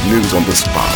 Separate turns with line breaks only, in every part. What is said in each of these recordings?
News on the spot.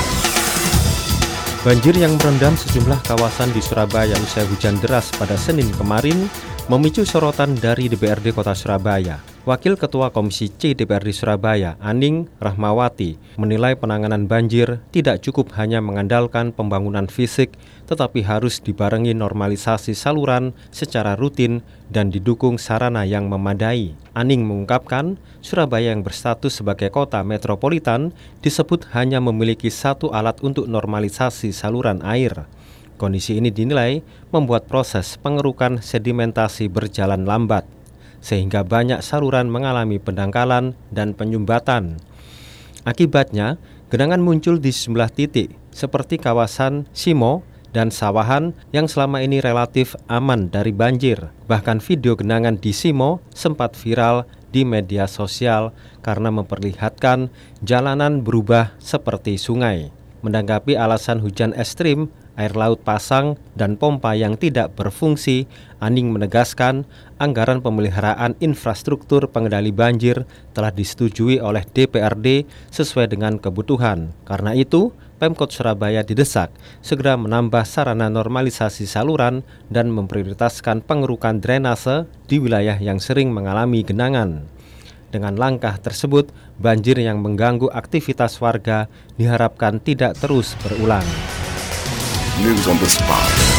Banjir yang merendam sejumlah kawasan di Surabaya usai hujan deras pada Senin kemarin memicu sorotan dari DPRD Kota Surabaya. Wakil Ketua Komisi C DPRD Surabaya, Aning Rahmawati, menilai penanganan banjir tidak cukup hanya mengandalkan pembangunan fisik, tetapi harus dibarengi normalisasi saluran secara rutin dan didukung sarana yang memadai. Aning mengungkapkan, Surabaya yang berstatus sebagai kota metropolitan disebut hanya memiliki satu alat untuk normalisasi saluran air. Kondisi ini dinilai membuat proses pengerukan sedimentasi berjalan lambat, sehingga banyak saluran mengalami pendangkalan dan penyumbatan. Akibatnya, genangan muncul di sejumlah titik, seperti kawasan Simo dan Sawahan yang selama ini relatif aman dari banjir. Bahkan video genangan di Simo sempat viral di media sosial karena memperlihatkan jalanan berubah seperti sungai. Menanggapi alasan hujan ekstrim, air laut pasang, dan pompa yang tidak berfungsi, Aning menegaskan anggaran pemeliharaan infrastruktur pengendali banjir telah disetujui oleh DPRD sesuai dengan kebutuhan. Karena itu, Pemkot Surabaya didesak segera menambah sarana normalisasi saluran dan memprioritaskan pengerukan drainase di wilayah yang sering mengalami genangan. Dengan langkah tersebut, banjir yang mengganggu aktivitas warga diharapkan tidak terus berulang.
News on the spot.